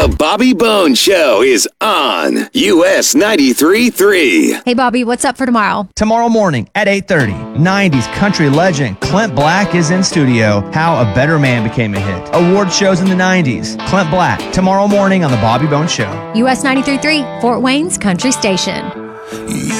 The Bobby Bones Show is on US 93.3. Hey, Bobby, what's up for tomorrow? Tomorrow morning at 8:30, 90s country legend Clint Black is in studio. How a Better Man Became a Hit. Award shows in the 90s. Clint Black, tomorrow morning on The Bobby Bones Show. US 93.3, Fort Wayne's Country Station.